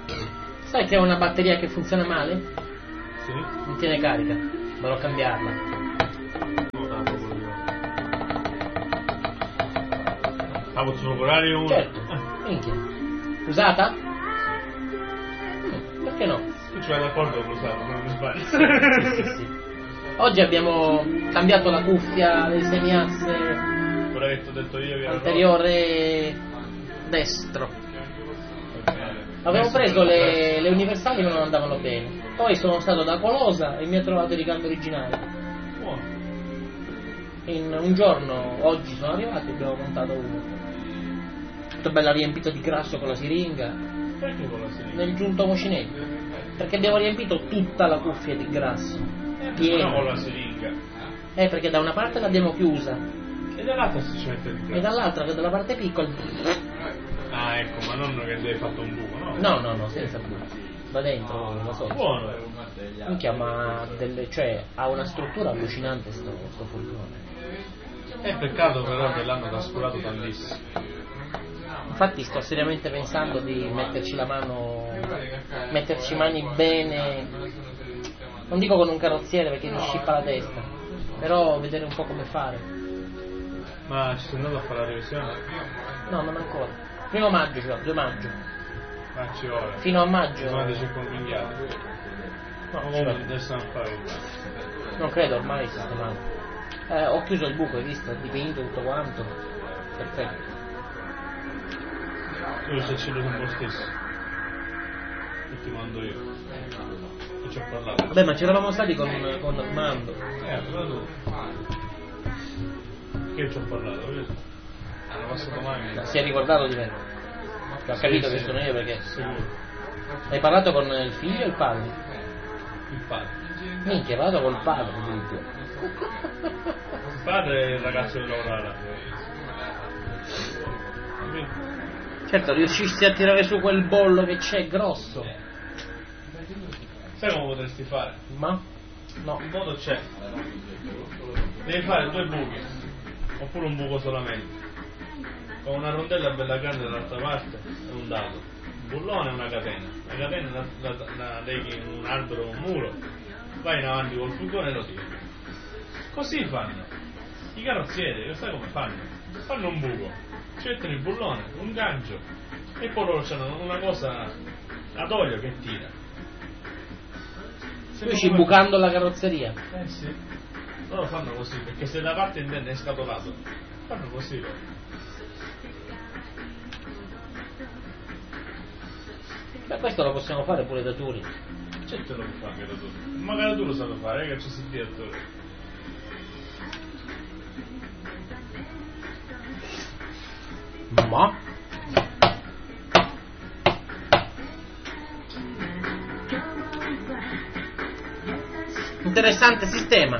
Sai che ho una batteria che funziona male? Sì? Non tiene carica, dovrò cambiarla. La posso procurare uno? Certo, minchia. Usata? Perché no? Tu ci vai d'accordo con l'usato, non mi sbaglio. Sì. Oggi abbiamo cambiato la cuffia del semiasse Quella che ti ho detto io che era anteriore destro. Avevo preso le universali ma non andavano bene. Poi sono stato da Colosa e mi ho trovato i ricambi originali. buono. In un giorno, oggi sono arrivati e abbiamo montato uno. Tutto bello riempito di grasso con la siringa. Perché con la siringa? Nel giunto mocinetto. Perché abbiamo riempito tutta la cuffia di grasso. No, Piena. con la siringa. Perché da una parte l'abbiamo chiusa E dall'altra si ci mette il e grasso. dall'altra, che dalla parte piccola. Ah, ecco, ma non che devi fatto un buco, no? No, senza buco. Va dentro, lo so. Buono. Minchia, ma cioè, ha una struttura allucinante sto furgone. È peccato però che l'hanno trascurato tantissimo. Infatti sto seriamente pensando di metterci la mano, metterci mani bene, non dico con un carrozziere perché mi scippa la testa, però vedere un po' come fare. Ma ci sei andato a fare la revisione? No, non ancora. 1 maggio, cioè 2 maggio. Ma ci vuole. Fino a maggio. Sono ci convigliato. No, Comunque adesso non fare. non credo, ormai è sistemato. Ho chiuso il buco, hai visto? Ho dipinto tutto quanto. Perfetto. Io ci accedo con lo stesso. E ti mando io. E ci ho parlato. Vabbè, ma ci eravamo stati con Armando. Però tu. Che ci ho parlato? Hanno passato mai. Si è ricordato di me. Che ho capito che sono io perché. Sicuro. Hai parlato con il figlio o il padre? Il padre. Minchia, hai parlato col padre addirittura. Il padre è il ragazzo che lavora là. Certo, riuscissi a tirare su quel bollo che c'è grosso. Sai come potresti fare? Ma? No. Il modo c'è. Devi fare 2 buchi. Oppure un buco solamente. Con una rondella bella grande dall'altra parte e un dado. Un bullone e una catena. La catena la leghi in un albero o un muro. Vai in avanti col furgone e lo tiri. Così fanno. I carrozzieri, sai come fanno? Fanno un buco. Ci mettono il bullone, un gancio. E poi loro hanno una cosa ad olio che tira. Riesci bucando la carrozzeria. Sì. Loro fanno così, perché se la parte interne è scatolato, fanno così loro. Beh, questo lo possiamo fare pure da Turi. Certo lo può fare anche da tu. Magari tu lo sai fare, che ci sei il direttore. Ma? Interessante sistema.